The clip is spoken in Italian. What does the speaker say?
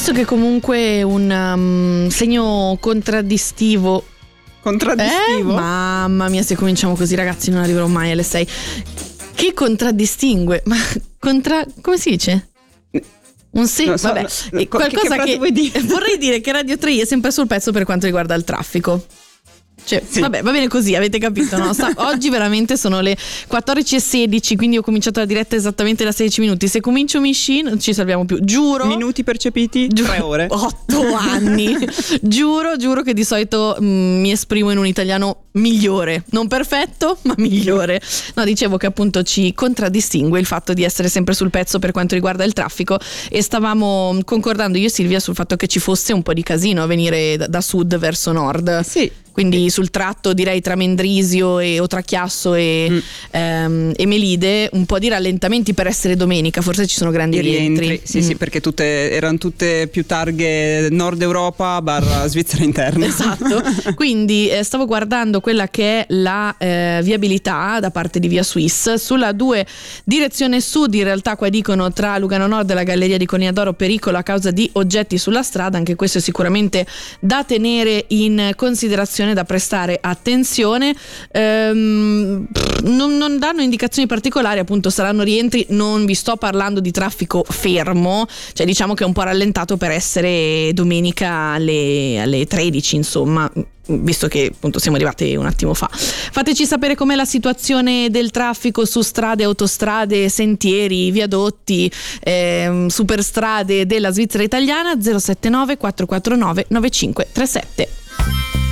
Visto che comunque è un segno contraddistintivo. Mamma mia, se cominciamo così ragazzi non arriverò mai alle 6. Che contraddistingue? Ma come si dice? Vabbè, qualcosa che vuoi dire? Vorrei dire che Radio 3 è sempre sul pezzo per quanto riguarda il traffico. Cioè, sì. Vabbè, va bene così, avete capito, no? Oggi veramente sono le 14:16, quindi ho cominciato la diretta esattamente da 16 minuti. Se comincio Misci non ci salviamo più, giuro. Minuti percepiti, 3 ore. 8 anni. Giuro che di solito mi esprimo in un italiano migliore, non perfetto, ma migliore. No, dicevo che appunto ci contraddistingue il fatto di essere sempre sul pezzo per quanto riguarda il traffico, e stavamo concordando io e Silvia sul fatto che ci fosse un po' di casino a venire da sud verso nord. Sì. Quindi sul tratto direi tra Mendrisio o tra Chiasso e Melide un po' di rallentamenti per essere domenica, forse ci sono grandi rientri. Sì, perché erano tutte più targhe Nord Europa / Svizzera interna. Esatto. Quindi stavo guardando quella che è la viabilità da parte di Via Swiss sulla 2 direzione sud. In realtà qua dicono tra Lugano Nord e la Galleria di Conigliadoro pericolo a causa di oggetti sulla strada. Anche questo è sicuramente da tenere in considerazione, da prestare attenzione. Non danno indicazioni particolari, appunto saranno rientri, non vi sto parlando di traffico fermo, cioè diciamo che è un po' rallentato per essere domenica alle 13, insomma, visto che appunto siamo arrivati un attimo fa. Fateci sapere com'è la situazione del traffico su strade, autostrade, sentieri, viadotti, superstrade della Svizzera italiana. 079 449 9537.